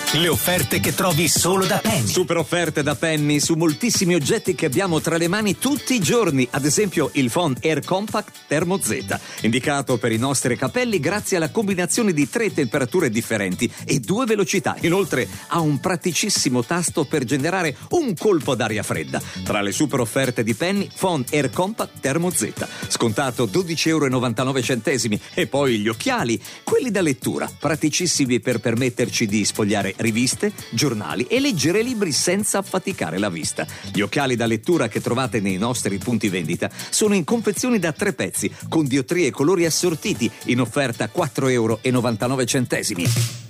Le offerte che trovi solo da Penny. Super offerte da Penny su moltissimi oggetti che abbiamo tra le mani tutti i giorni. Ad esempio il phon Air Compact Thermo Z, indicato per i nostri capelli grazie alla combinazione di 3 temperature differenti e 2 velocità. Inoltre ha un praticissimo tasto per generare un colpo d'aria fredda. Tra le super offerte di Penny, phon Air Compact Thermo Z, scontato 12,99 €. E poi gli occhiali, quelli da lettura, praticissimi per permetterci di sfogliare riviste, giornali e leggere libri senza affaticare la vista. Gli occhiali da lettura che trovate nei nostri punti vendita sono in confezioni da 3 pezzi, con diottrie e colori assortiti, in offerta 4,99 €.